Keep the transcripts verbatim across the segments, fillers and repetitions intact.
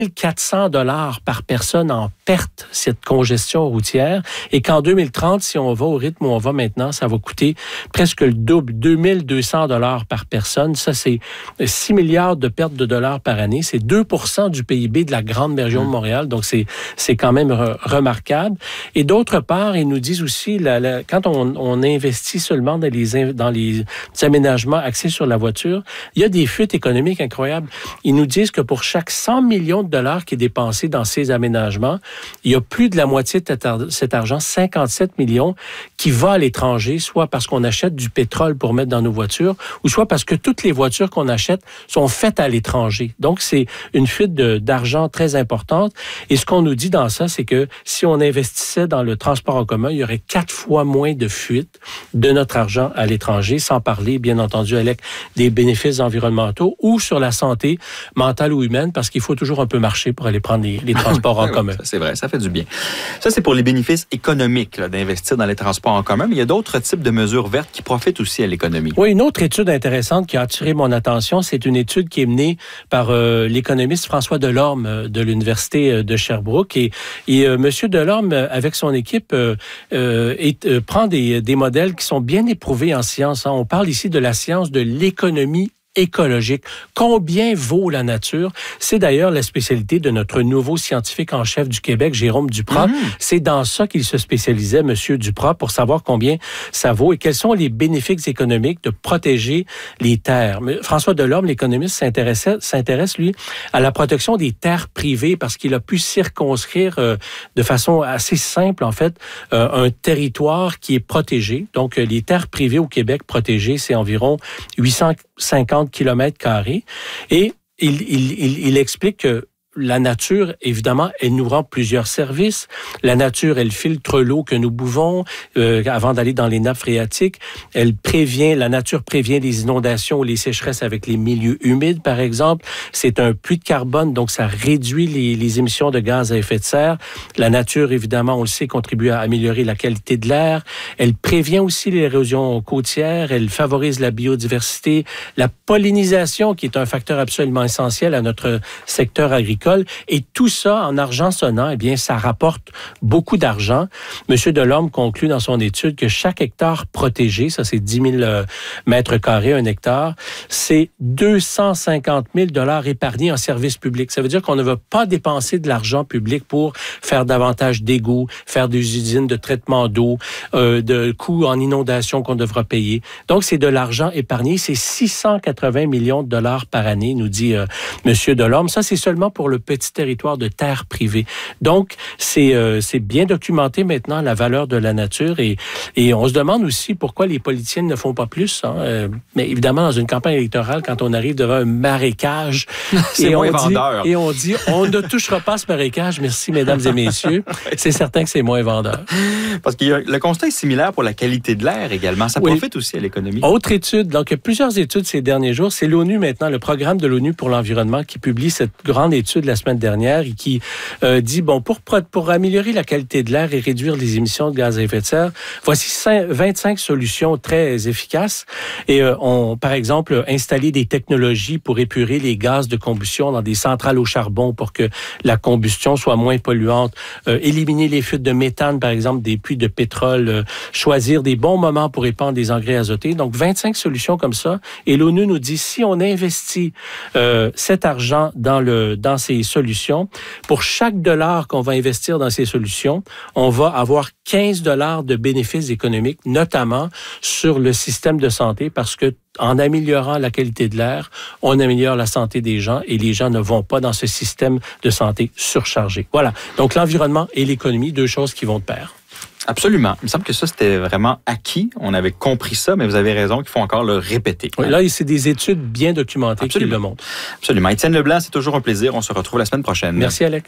quatre cents dollars par personne en perte, cette congestion routière, et qu'en deux mille trente, si on va au rythme où on va maintenant, ça va coûter presque le double, deux mille deux cents dollars par personne. Ça, c'est six milliards de pertes de dollars par année. C'est deux pour cent du P I B de la grande région de Montréal, donc c'est, c'est quand même re- remarquable. Et d'autre part, ils nous disent aussi, la, la, quand on, on investit seulement dans les, dans les aménagements axés sur la voiture, il y a des fuites économiques incroyables. Ils nous disent que pour chaque cent millions de dollars qui est dépensé dans ces aménagements, il y a plus de la moitié de cet argent, cinquante-sept millions, qui va à l'étranger, soit parce qu'on achète du pétrole pour mettre dans nos voitures, ou soit parce que toutes les voitures qu'on achète sont faites à l'étranger. Donc, c'est une fuite de, d'argent très importante. Et ce qu'on nous dit dans ça, c'est que si on investissait dans le transport en commun, il y aurait quatre fois moins de fuites de notre argent à l'étranger, sans parler, bien entendu, Alec, des bénéfices environnementaux ou sur la santé mentale ou humaine, parce qu'il faut toujours un peu marcher pour aller prendre les, les transports en commun. Ça, c'est vrai, ça fait du bien. Ça, c'est pour les bénéfices économiques là, d'investir dans les transports en commun, mais il y a d'autres types de mesures vertes qui profitent aussi à l'économie. Oui, une autre étude intéressante qui a attiré mon attention, c'est une étude qui est menée par euh, l'économiste François Delorme euh, de l'Université de Sherbrooke. Et, et euh, M. Delorme, euh, avec son équipe, euh, euh, est, euh, prend des, des modèles qui sont bien éprouvés en science. Hein. On parle ici de la science de l'économie écologique. Combien vaut la nature? C'est d'ailleurs la spécialité de notre nouveau scientifique en chef du Québec, Jérôme Duprat. Mmh. C'est dans ça qu'il se spécialisait, Monsieur Duprat, pour savoir combien ça vaut et quels sont les bénéfices économiques de protéger les terres. Mais François Delorme, l'économiste, s'intéressait, s'intéresse, lui, à la protection des terres privées parce qu'il a pu circonscrire euh, de façon assez simple, en fait, euh, un territoire qui est protégé. Donc, euh, les terres privées au Québec protégées, c'est environ huit cent cinquante kilomètres carrés. Et il, il, il, il explique que la nature, évidemment, elle nous rend plusieurs services. La nature, elle filtre l'eau que nous buvons euh, avant d'aller dans les nappes phréatiques. Elle prévient, la nature prévient les inondations ou les sécheresses avec les milieux humides, par exemple. C'est un puits de carbone, donc ça réduit les, les émissions de gaz à effet de serre. La nature, évidemment, on le sait, contribue à améliorer la qualité de l'air. Elle prévient aussi l'érosion côtière. Elle favorise la biodiversité, la pollinisation, qui est un facteur absolument essentiel à notre secteur agricole. Et tout ça, en argent sonnant, eh bien, ça rapporte beaucoup d'argent. Monsieur Delorme conclut dans son étude que chaque hectare protégé, ça c'est dix mille euh, mètres carrés, un hectare, c'est deux cent cinquante mille dollars épargnés en services publics. Ça veut dire qu'on ne va pas dépenser de l'argent public pour faire davantage d'égouts, faire des usines de traitement d'eau, euh, de coûts en inondation qu'on devra payer. Donc, c'est de l'argent épargné. C'est six cent quatre-vingts millions de dollars par année, nous dit euh, Monsieur Delorme. Ça, c'est seulement pour le petit territoire de terre privée. Donc, c'est, euh, c'est bien documenté maintenant, la valeur de la nature. Et, et on se demande aussi pourquoi les politiciens ne font pas plus. Hein. Euh, mais évidemment, dans une campagne électorale, quand on arrive devant un marécage, c'est et, moins on vendeur. dit, et on dit, on ne touchera pas ce marécage. Merci, mesdames et messieurs. C'est certain que c'est moins vendeur. Parce que le constat est similaire pour la qualité de l'air également. Ça oui. profite aussi à l'économie. Autre étude, donc il y a plusieurs études ces derniers jours. C'est l'ONU maintenant, le programme de l'ONU pour l'environnement qui publie cette grande étude de la semaine dernière et qui euh, dit, bon, pour, pour améliorer la qualité de l'air et réduire les émissions de gaz à effet de serre, voici vingt-cinq solutions très efficaces. Et euh, on, par exemple, installer des technologies pour épurer les gaz de combustion dans des centrales au charbon pour que la combustion soit moins polluante, euh, éliminer les fuites de méthane, par exemple, des puits de pétrole, euh, choisir des bons moments pour épandre des engrais azotés. Donc, vingt-cinq solutions comme ça. Et l'ONU nous dit, si on investit euh, cet argent dans, le, dans ces solutions, pour chaque dollar qu'on va investir dans ces solutions, on va avoir quinze dollars de bénéfices économiques, notamment sur le système de santé, parce que en améliorant la qualité de l'air, on améliore la santé des gens et les gens ne vont pas dans ce système de santé surchargé. Voilà. Donc, l'environnement et l'économie, deux choses qui vont de pair. Absolument. Il me semble que ça, c'était vraiment acquis. On avait compris ça, mais vous avez raison qu'il faut encore le répéter. Oui, là, c'est des études bien documentées Absolument. Qui le montrent. Absolument. Étienne Leblanc, c'est toujours un plaisir. On se retrouve la semaine prochaine. Merci, Alec.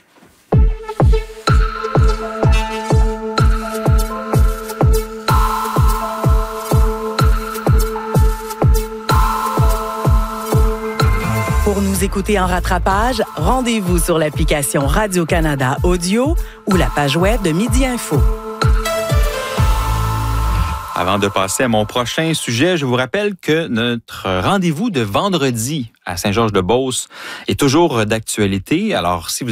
Pour nous écouter en rattrapage, rendez-vous sur l'application Radio-Canada Audio ou la page web de Midi Info. Avant de passer à mon prochain sujet, je vous rappelle que notre rendez-vous de vendredi à Saint-Georges-de-Beauce est toujours d'actualité. Alors, si vous